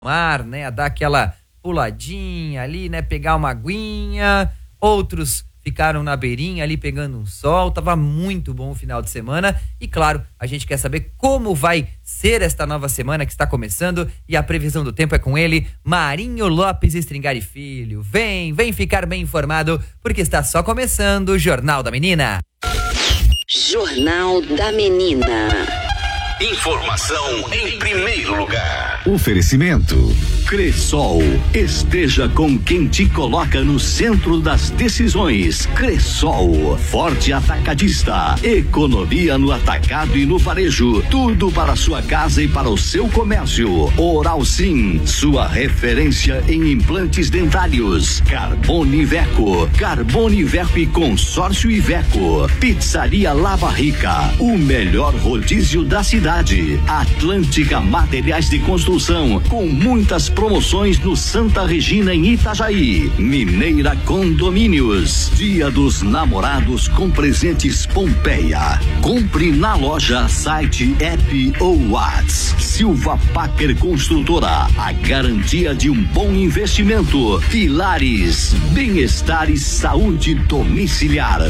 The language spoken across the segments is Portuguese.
mar, né, a dar aquela puladinha ali, né, pegar uma aguinha. Outros ficaram na beirinha ali pegando um sol. Tava muito bom o final de semana. E claro, a gente quer saber como vai ser esta nova semana que está começando. E a previsão do tempo é com ele, Marinho Lopes Stringari Filho. Vem ficar bem informado, porque está só começando o Jornal da Menina. Jornal da Menina. Informação em primeiro lugar. Oferecimento Cressol, esteja com quem te coloca no centro das decisões. Cressol, forte atacadista, economia no atacado e no varejo, tudo para sua casa e para o seu comércio. Oral Sim, sua referência em implantes dentários. Carbone Iveco e Consórcio Iveco. Pizzaria Lava Rica, o melhor rodízio da cidade. Atlântica Materiais de Construção, com muitas promoções no Santa Regina em Itajaí. Mineira Condomínios, Dia dos Namorados com presentes Pompeia. Compre na loja, site, app ou WhatsApp. Silva Packer Construtora, a garantia de um bom investimento. Pilares, bem-estar e saúde domiciliar.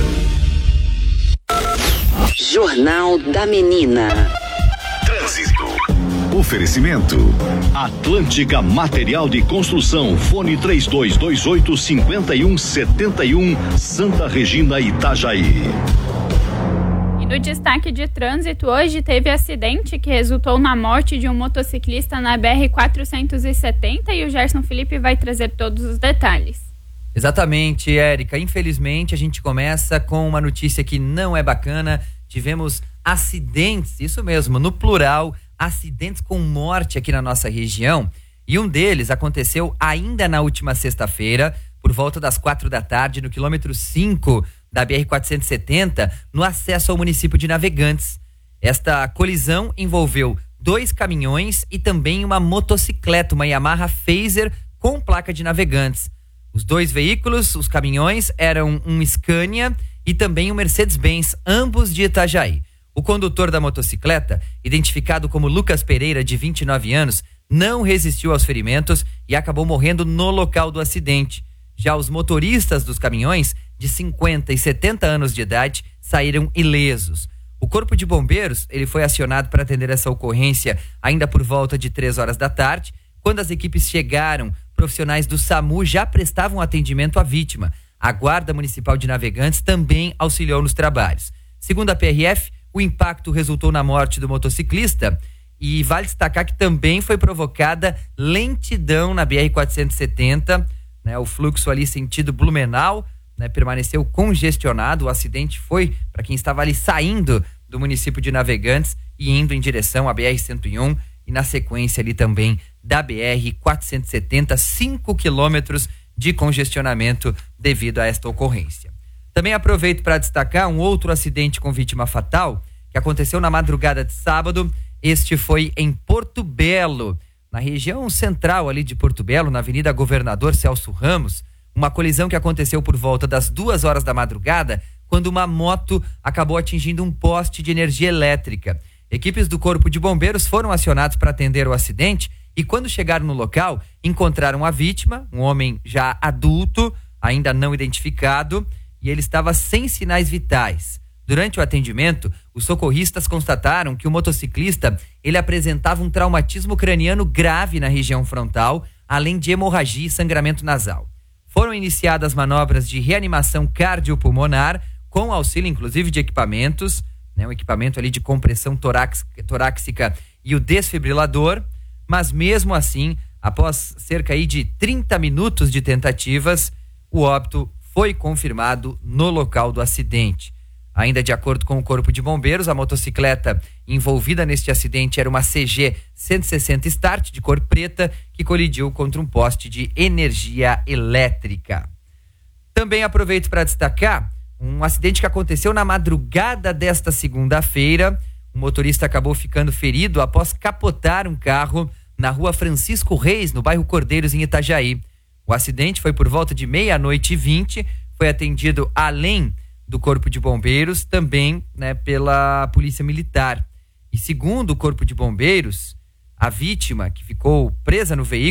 Jornal da Menina. Trânsito. Oferecimento Atlântica Material de Construção, fone 3228-5171, Santa Regina, Itajaí. E no destaque de trânsito, hoje teve acidente que resultou na morte de um motociclista na BR-470 e o Gerson Felipe vai trazer todos os detalhes. Exatamente, Érica. Infelizmente, a gente começa com uma notícia que não é bacana. Tivemos acidentes, isso mesmo, no plural, acidentes com morte aqui na nossa região. E um deles aconteceu ainda na última sexta-feira, por volta das 4h, no quilômetro 5 da BR-470, no acesso ao município de Navegantes. Esta colisão envolveu 2 caminhões e também uma motocicleta, uma Yamaha Fazer com placa de Navegantes. Os 2 veículos, os caminhões, eram um Scania e também um Mercedes-Benz, ambos de Itajaí. O condutor da motocicleta, identificado como Lucas Pereira, de 29 anos, não resistiu aos ferimentos e acabou morrendo no local do acidente. Já os motoristas dos caminhões, de 50 e 70 anos de idade, saíram ilesos. O Corpo de Bombeiros ele foi acionado para atender essa ocorrência ainda por volta de 3h. Quando as equipes chegaram, profissionais do SAMU já prestavam atendimento à vítima. A Guarda Municipal de Navegantes também auxiliou nos trabalhos. Segundo a PRF, o impacto resultou na morte do motociclista e vale destacar que também foi provocada lentidão na BR-470, né? O fluxo ali sentido Blumenau, né, permaneceu congestionado. O acidente foi para quem estava ali saindo do município de Navegantes e indo em direção à BR-101 e na sequência ali também da BR-470, 5 quilômetros de congestionamento devido a esta ocorrência. Também aproveito para destacar um outro acidente com vítima fatal que aconteceu na madrugada de sábado. Este foi em Porto Belo, na região central ali de Porto Belo, na Avenida Governador Celso Ramos. Uma colisão que aconteceu por volta das 2h da madrugada, quando uma moto acabou atingindo um poste de energia elétrica. Equipes do Corpo de Bombeiros foram acionados para atender o acidente e quando chegaram no local, encontraram a vítima, um homem já adulto, ainda não identificado, e ele estava sem sinais vitais. Durante o atendimento, os socorristas constataram que o motociclista ele apresentava um traumatismo craniano grave na região frontal, além de hemorragia e sangramento nasal. Foram iniciadas manobras de reanimação cardiopulmonar, com auxílio inclusive de equipamentos, né, um equipamento ali de compressão torácica e o desfibrilador, mas mesmo assim, após cerca aí de 30 minutos de tentativas, o óbito foi confirmado no local do acidente. Ainda de acordo com o Corpo de Bombeiros, a motocicleta envolvida neste acidente era uma CG 160 Start de cor preta que colidiu contra um poste de energia elétrica. Também aproveito para destacar um acidente que aconteceu na madrugada desta segunda-feira. O motorista acabou ficando ferido após capotar um carro na rua Francisco Reis, no bairro Cordeiros, em Itajaí. O acidente foi por volta de 00h20, foi atendido além do Corpo de Bombeiros, também, né, pela Polícia Militar. E segundo o Corpo de Bombeiros, A vítima, que ficou presa no veículo,